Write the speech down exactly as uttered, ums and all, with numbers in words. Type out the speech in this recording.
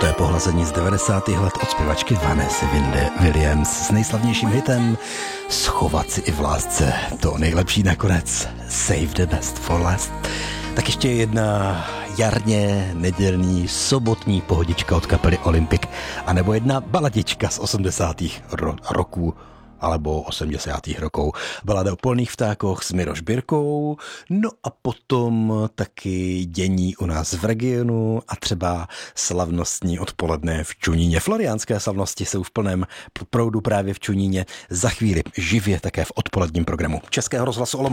To je pohlazení z devadesátých let od zpěvačky Vanessy Williams s nejslavnějším hitem Schovat si i v lásce. To nejlepší nakonec. Save the best for last. Tak ještě jedna jarně nedělní sobotní pohodička od kapely Olympic, anebo jedna baladička z osmdesátých ro- roků alebo osmdesátých roků. Balada o polných vtákoch s Miroš Birkou, no a potom taky dění u nás v regionu a třeba slavnostní odpoledne v Čuníně. Floriánské slavnosti jsou v plném proudu právě v Čuníně. Za chvíli živě také v odpoledním programu Českého rozhlasu Olomouc.